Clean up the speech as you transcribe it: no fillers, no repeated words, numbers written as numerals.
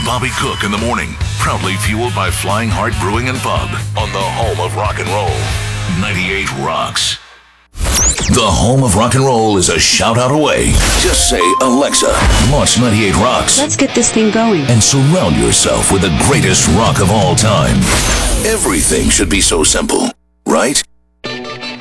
Bobby Cook in the morning. Proudly fueled by Flying Heart Brewing and Pub on the home of rock and roll. 98 Rocks. The home of rock and roll is a shout out away. Just say, Alexa, launch 98 Rocks. Let's get this thing going. And surround yourself with the greatest rock of all time. Everything should be so simple, right?